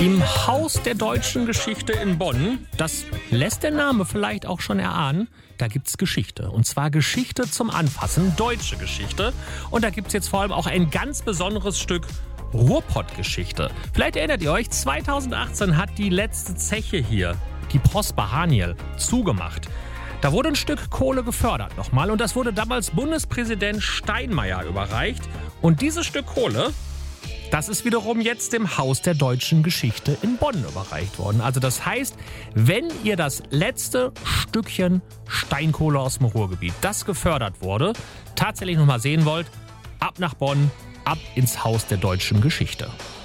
Im Haus der deutschen Geschichte in Bonn, das lässt der Name vielleicht auch schon erahnen, da gibt's Geschichte. Und zwar Geschichte zum Anfassen, deutsche Geschichte. Und da gibt's jetzt vor allem auch ein ganz besonderes Stück Ruhrpott-Geschichte. Vielleicht erinnert ihr euch, 2018 hat die letzte Zeche hier, die Prosper Haniel, zugemacht. Da wurde ein Stück Kohle gefördert nochmal und das wurde damals Bundespräsident Steinmeier überreicht. Und dieses Stück Kohle, das ist wiederum jetzt dem Haus der deutschen Geschichte in Bonn überreicht worden. Also das heißt, wenn ihr das letzte Stückchen Steinkohle aus dem Ruhrgebiet, das gefördert wurde, tatsächlich nochmal sehen wollt, ab nach Bonn, ab ins Haus der deutschen Geschichte.